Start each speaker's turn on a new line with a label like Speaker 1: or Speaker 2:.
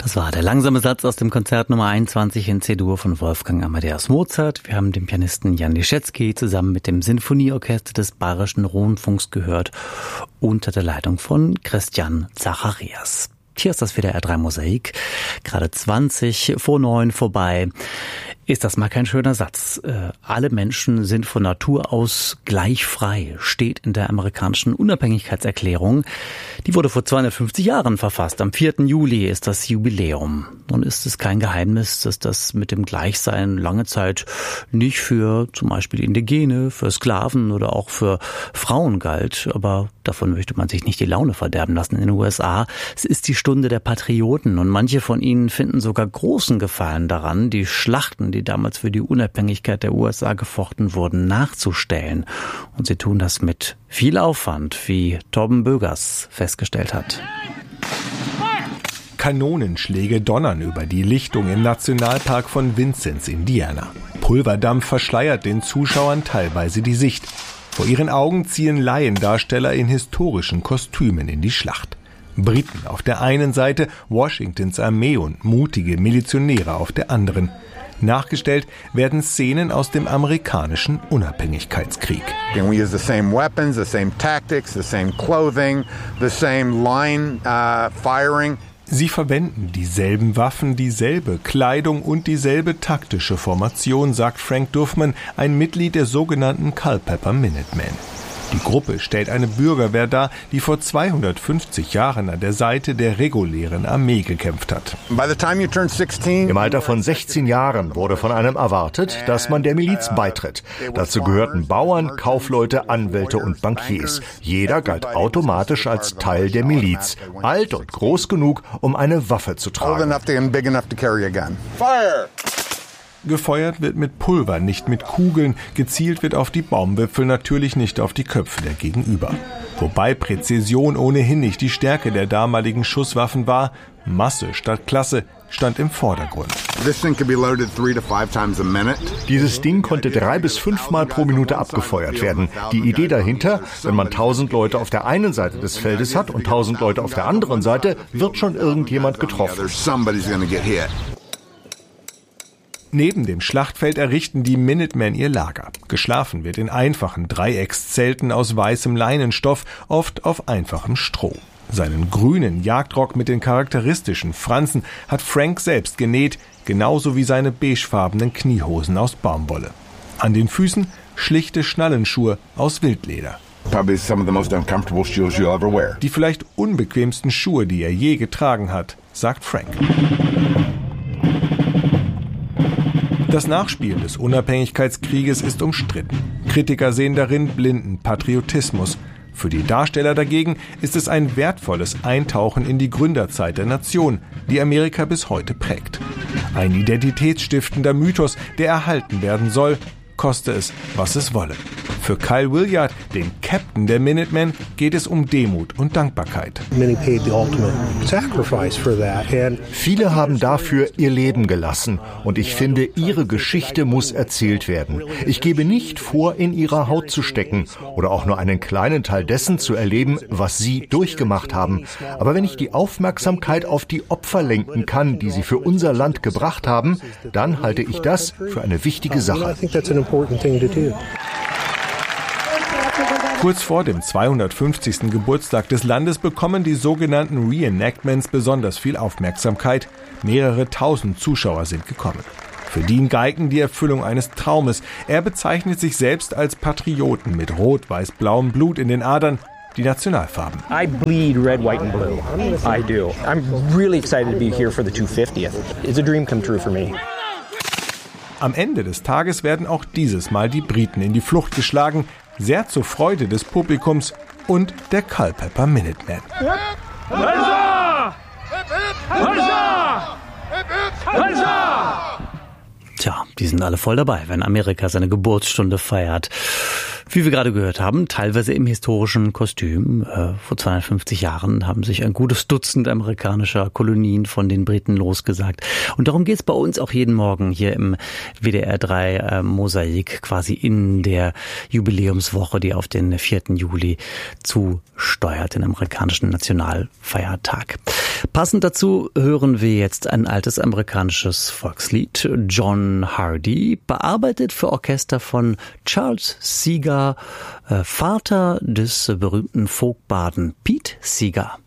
Speaker 1: Das war der langsame Satz aus dem Konzert Nummer 21 in C-Dur von Wolfgang Amadeus Mozart. Wir haben den Pianisten Jan Liszewski zusammen mit dem Sinfonieorchester des Bayerischen Rundfunks gehört, unter der Leitung von Christian Zacharias. Hier ist das WDR 3 Mosaik, gerade 20 vor 9 vorbei. Ist das mal kein schöner Satz? Alle Menschen sind von Natur aus gleich frei, steht in der amerikanischen Unabhängigkeitserklärung. Die wurde vor 250 Jahren verfasst. Am 4. Juli ist das Jubiläum. Nun ist es kein Geheimnis, dass das mit dem Gleichsein lange Zeit nicht für zum Beispiel Indigene, für Sklaven oder auch für Frauen galt. Aber davon möchte man sich nicht die Laune verderben lassen in den USA. Es ist die Stunde der Patrioten und manche von ihnen finden sogar großen Gefallen daran, die Schlachten, die damals für die Unabhängigkeit der USA gefochten wurden, nachzustellen. Und sie tun das mit viel Aufwand, wie Torben Bögers festgestellt hat.
Speaker 2: Kanonenschläge donnern über die Lichtung im Nationalpark von Vincennes, Indiana. Pulverdampf verschleiert den Zuschauern teilweise die Sicht. Vor ihren Augen ziehen Laiendarsteller in historischen Kostümen in die Schlacht. Briten auf der einen Seite, Washingtons Armee und mutige Milizionäre auf der anderen. Nachgestellt werden Szenen aus dem amerikanischen Unabhängigkeitskrieg.
Speaker 3: And we use the same weapons, the same tactics, the same clothing, the same line firing.
Speaker 2: Sie verwenden dieselben Waffen, dieselbe Kleidung und dieselbe taktische Formation, sagt Frank Duffman, ein Mitglied der sogenannten Culpeper Minutemen. Die Gruppe stellt eine Bürgerwehr dar, die vor 250 Jahren an der Seite der regulären Armee gekämpft hat.
Speaker 4: Im Alter von 16 Jahren wurde von einem erwartet, dass man der Miliz beitritt. Dazu gehörten Bauern, Kaufleute, Anwälte und Bankiers. Jeder galt automatisch als Teil der Miliz, alt und groß genug, um eine Waffe zu tragen.
Speaker 2: Gefeuert wird mit Pulver, nicht mit Kugeln. Gezielt wird auf die Baumwipfel, natürlich nicht auf die Köpfe der Gegenüber. Wobei Präzision ohnehin nicht die Stärke der damaligen Schusswaffen war. Masse statt Klasse stand im Vordergrund.
Speaker 4: Dieses Ding konnte 3 bis 5 Mal pro Minute abgefeuert werden. Die Idee dahinter, wenn man 1000 Leute auf der einen Seite des Feldes hat und 1000 Leute auf der anderen Seite, wird schon irgendjemand getroffen.
Speaker 2: Neben dem Schlachtfeld errichten die Minutemen ihr Lager. Geschlafen wird in einfachen Dreieckszelten aus weißem Leinenstoff, oft auf einfachem Stroh. Seinen grünen Jagdrock mit den charakteristischen Fransen hat Frank selbst genäht, genauso wie seine beigefarbenen Kniehosen aus Baumwolle. An den Füßen schlichte Schnallenschuhe aus Wildleder. Die vielleicht unbequemsten Schuhe, die er je getragen hat, sagt Frank. Das Nachspielen des Unabhängigkeitskrieges ist umstritten. Kritiker sehen darin blinden Patriotismus. Für die Darsteller dagegen ist es ein wertvolles Eintauchen in die Gründerzeit der Nation, die Amerika bis heute prägt. Ein identitätsstiftender Mythos, der erhalten werden soll, koste es, was es wolle. Für Kyle Williard, den Captain der Minutemen, geht es um Demut und Dankbarkeit.
Speaker 4: Viele haben dafür ihr Leben gelassen und ich finde, ihre Geschichte muss erzählt werden. Ich gebe nicht vor, in ihrer Haut zu stecken oder auch nur einen kleinen Teil dessen zu erleben, was sie durchgemacht haben. Aber wenn ich die Aufmerksamkeit auf die Opfer lenken kann, die sie für unser Land gebracht haben, dann halte ich das für eine wichtige Sache.
Speaker 2: Kurz vor dem 250. Geburtstag des Landes bekommen die sogenannten Reenactments besonders viel Aufmerksamkeit. Mehrere tausend Zuschauer sind gekommen. Für Dean Geigen die Erfüllung eines Traumes. Er bezeichnet sich selbst als Patrioten mit rot-weiß-blauem Blut in den Adern, die Nationalfarben.
Speaker 5: I bleed red, white and blue. I do. I'm really excited to be here for the 250th. It's a dream come true for me.
Speaker 2: Am Ende des Tages werden auch dieses Mal die Briten in die Flucht geschlagen, sehr zur Freude des Publikums und der Culpeper Minutemen.
Speaker 1: Tja, die sind alle voll dabei, wenn Amerika seine Geburtsstunde feiert. Wie wir gerade gehört haben, teilweise im historischen Kostüm. Vor 250 Jahren haben sich ein gutes Dutzend amerikanischer Kolonien von den Briten losgesagt. Und darum geht es bei uns auch jeden Morgen hier im WDR 3 Mosaik, quasi in der Jubiläumswoche, die auf den 4. Juli zusteuert, den amerikanischen Nationalfeiertag. Passend dazu hören wir jetzt ein altes amerikanisches Volkslied. John Hardy, bearbeitet für Orchester von Charles Seeger, Vater des berühmten Folkbarden Pete Seeger.